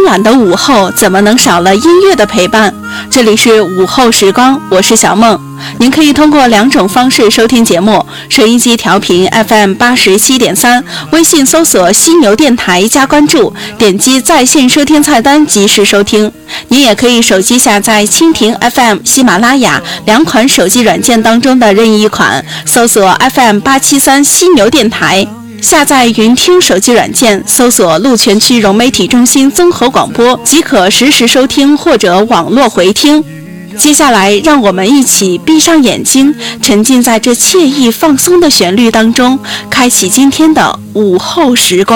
懒的午后怎么能少了音乐的陪伴？这里是午后时光，我是小梦。您可以通过2种方式收听节目：收音机调频 FM 87.3，微信搜索犀牛电台加关注，点击在线收听菜单及时收听。您也可以手机下载蜻蜓 FM、喜马拉雅2款手机软件当中的任意一款，搜索 FM 873犀牛电台。下载云听手机软件，搜索鹿泉区融媒体中心综合广播，即可实时收听或者网络回听。接下来让我们一起闭上眼睛，沉浸在这惬意放松的旋律当中，开启今天的午后时光。